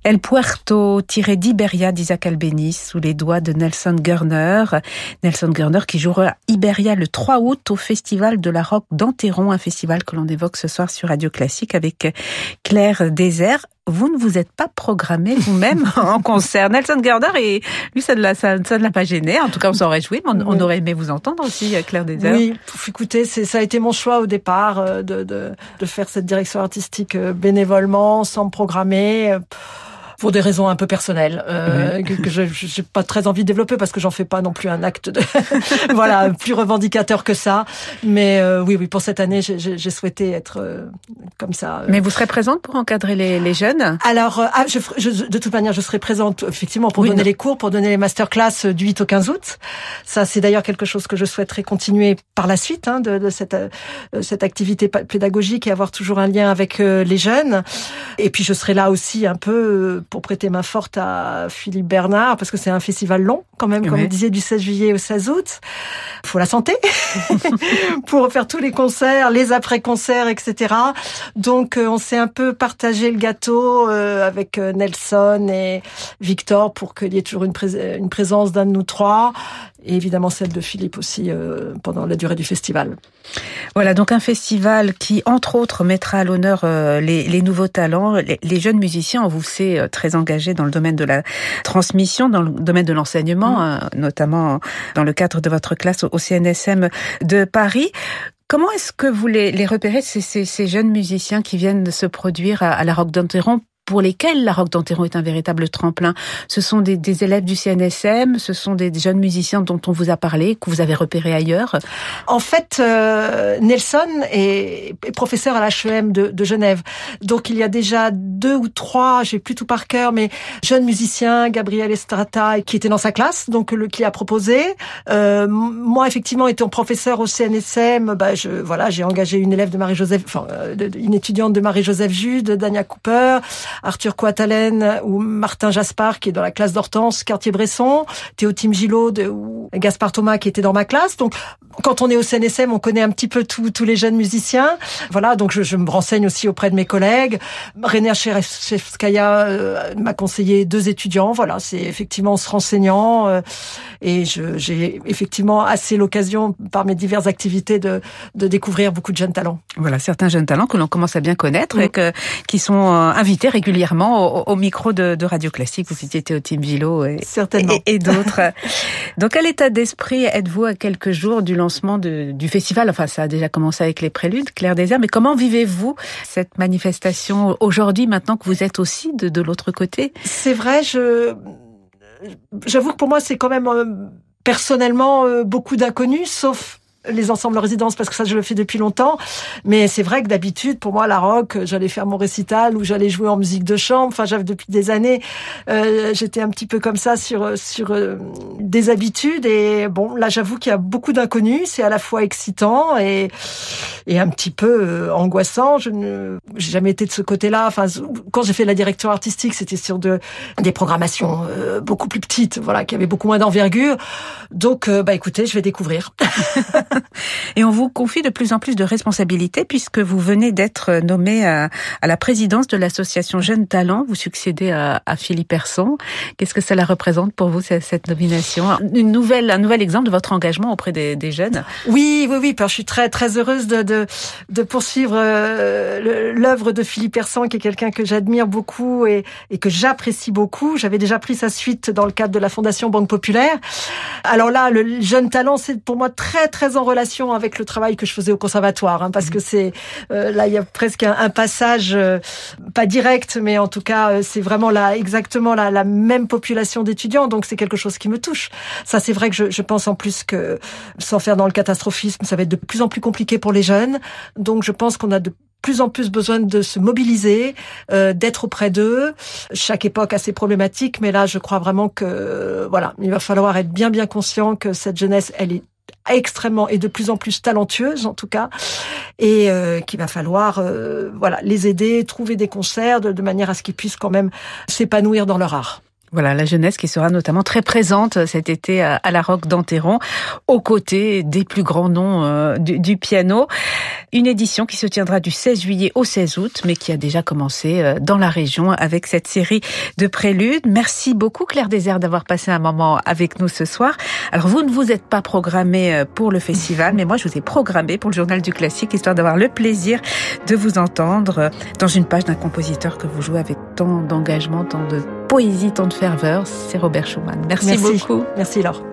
El Puerto tiré d'Iberia d'Isaac Albéniz sous les doigts de Nelson Gurner. Nelson Gurner qui jouera Iberia le 3 août au Festival de la Roque d'Enterron, un festival que l'on évoque ce soir sur Radio Classique avec Claire Désert. Vous ne vous êtes pas programmé vous-même en concert. Nelson Gurner, et lui, ça ne l'a pas gêné. En tout cas, on s'en réjouit, mais on aurait aimé vous entendre aussi, Claire Désert. Oui, écoutez, ça a été mon choix au départ de faire cette direction artistique bénévolement, sans me programmer. Pour des raisons un peu personnelles que je n'ai pas très envie de développer parce que j'en fais pas non plus un acte de voilà plus revendicateur que ça. Mais oui, pour cette année, j'ai souhaité être comme ça. Mais vous serez présente pour encadrer les jeunes? Alors, de toute manière, je serai présente effectivement pour donner les cours, pour donner les masterclass du 8 au 15 août. Ça, c'est d'ailleurs quelque chose que je souhaiterais continuer par la suite de cette activité pédagogique et avoir toujours un lien avec les jeunes. Et puis, je serai là aussi un peu pour prêter main forte à Philippe Bernard, parce que c'est un festival long, quand même, comme vous disiez, du 16 juillet au 16 août. Il faut la santé pour faire tous les concerts, les après-concerts, etc. Donc, on s'est un peu partagé le gâteau avec Nelson et Victor pour qu'il y ait toujours une présence d'un de nous trois. Et évidemment celle de Philippe aussi pendant la durée du festival. Voilà, donc un festival qui, entre autres, mettra à l'honneur les nouveaux talents, les jeunes musiciens. On vous sait très engagés dans le domaine de la transmission, dans le domaine de l'enseignement, notamment dans le cadre de votre classe au CNSM de Paris. Comment est-ce que vous les repérez, ces jeunes musiciens qui viennent de se produire à la Roque d'Enterron, pour lesquels la Roque d'Enterron est un véritable tremplin? Ce sont des élèves du CNSM, ce sont des jeunes musiciens dont on vous a parlé, que vous avez repérés ailleurs? En fait, Nelson est professeur à l'HEM de Genève. Donc il y a déjà 2 ou 3, j'ai plus tout par cœur, mais jeunes musiciens, Gabriel Estrata, qui était dans sa classe, donc qui a proposé. Moi, effectivement, étant professeur au CNSM, j'ai engagé une élève de Marie-Joseph, une étudiante de Marie-Joseph Jude, Dania Cooper, Arthur Coatalen ou Martin Jaspard qui est dans la classe d'Hortense Cartier-Bresson, Théotime Gillot ou Gaspard Thomas qui était dans ma classe. Donc quand on est au CNSM, on connaît un petit peu tous les jeunes musiciens. Voilà, donc je me renseigne aussi auprès de mes collègues. René Cherevskaya m'a conseillé 2 étudiants. Voilà, c'est effectivement en se renseignant et j'ai effectivement assez l'occasion par mes diverses activités de découvrir beaucoup de jeunes talents. Voilà, certains jeunes talents que l'on commence à bien connaître et qui sont invités régulièrement au micro de Radio Classique. Vous citiez Théotime Gillot et d'autres. Dans quel état d'esprit êtes-vous à quelques jours du lancement du festival? Enfin, ça a déjà commencé avec les préludes, Claire Désert, mais comment vivez-vous cette manifestation aujourd'hui, maintenant que vous êtes aussi de l'autre côté? C'est vrai, j'avoue que pour moi, c'est quand même personnellement beaucoup d'inconnus, sauf les ensembles résidences, parce que ça je le fais depuis longtemps, mais c'est vrai que d'habitude pour moi la rock, j'allais faire mon récital ou j'allais jouer en musique de chambre, enfin j'avais depuis des années j'étais un petit peu comme ça sur des habitudes, et bon là j'avoue qu'il y a beaucoup d'inconnus, c'est à la fois excitant et un petit peu angoissant. J'ai jamais été de ce côté-là, enfin quand j'ai fait la direction artistique, c'était sur des programmations beaucoup plus petites, voilà, qui avaient beaucoup moins d'envergure. Donc écoutez, je vais découvrir. Et on vous confie de plus en plus de responsabilités puisque vous venez d'être nommé à la présidence de l'association Jeunes Talents. Vous succédez à Philippe Persson. Qu'est-ce que cela représente pour vous, cette nomination? Un nouvel exemple de votre engagement auprès des jeunes? Oui. Je suis très, très heureuse de poursuivre l'œuvre de Philippe Persson, qui est quelqu'un que j'admire beaucoup et que j'apprécie beaucoup. J'avais déjà pris sa suite dans le cadre de la Fondation Banque Populaire. Alors là, le Jeune Talent, c'est pour moi très, très en relation avec le travail que je faisais au conservatoire, parce que c'est là il y a presque un passage pas direct, mais en tout cas c'est vraiment exactement la même population d'étudiants, donc c'est quelque chose qui me touche. Ça, c'est vrai que je pense en plus que, sans faire dans le catastrophisme, ça va être de plus en plus compliqué pour les jeunes, donc je pense qu'on a de plus en plus besoin de se mobiliser, d'être auprès d'eux. Chaque époque a ses problématiques, mais là je crois vraiment que voilà, il va falloir être bien conscient que cette jeunesse, elle est extrêmement et de plus en plus talentueuse en tout cas, et qu'il va falloir les aider, trouver des concerts de manière à ce qu'ils puissent quand même s'épanouir dans leur art. Voilà, la jeunesse qui sera notamment très présente cet été à la Roque d'Enterron, aux côtés des plus grands noms du piano. Une édition qui se tiendra du 16 juillet au 16 août, mais qui a déjà commencé dans la région avec cette série de préludes. Merci beaucoup Claire Désert d'avoir passé un moment avec nous ce soir. Alors vous ne vous êtes pas programmée pour le festival, mais moi je vous ai programmé pour le Journal du Classique, histoire d'avoir le plaisir de vous entendre dans une page d'un compositeur que vous jouez avec tant d'engagement, tant de poésie, tant de ferveur. C'est Robert Schumann. Merci beaucoup. Merci Laure.